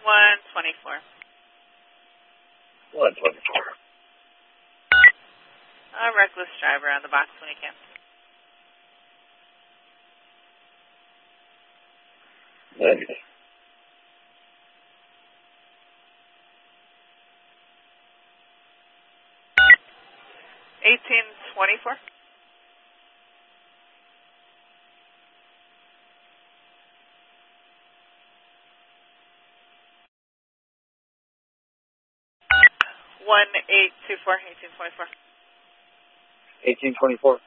124. 124. Reckless driver on the box when he can. Negative. 1824. 1824, 1824. 1824.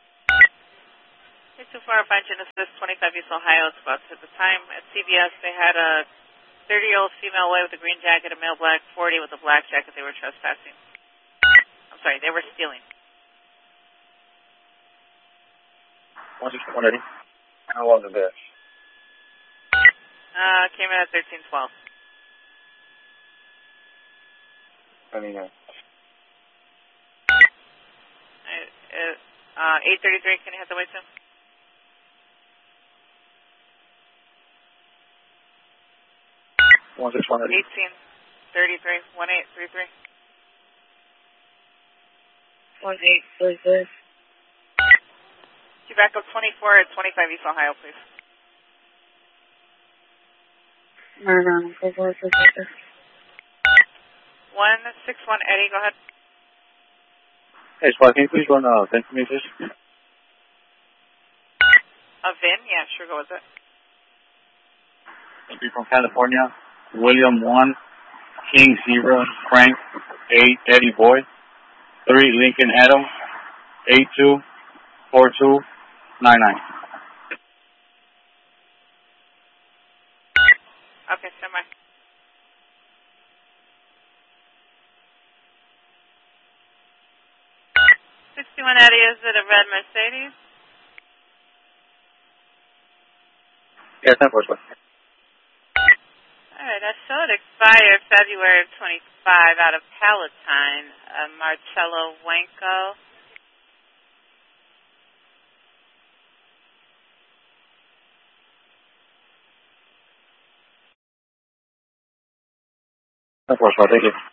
824, find Genesis, 25 East Ohio. It's about at the time at CVS. They had a 30-year-old female white with a green jacket, a male black 40 with a black jacket. They were trespassing. I'm sorry, they were stealing. 180. How long is this? Came in at 1312. 29. 833, can you hit the way soon? One 1833, 1833. 1833. You back up 24 at 25 East Ohio, please. No, 446. 161, Eddie, go ahead. Hey, Spot, can you please run VIN for me, please? A VIN? Yeah, sure, go with it. Be from California. William 1, King 0, Frank 8, Eddie Boy 3, Lincoln Adam 824299. Okay, stand by. Eddie, is it a red Mercedes? Yeah, 10-4. All right, I saw it expire February of 25 out of Palatine, Marcello Wanko. Thank you.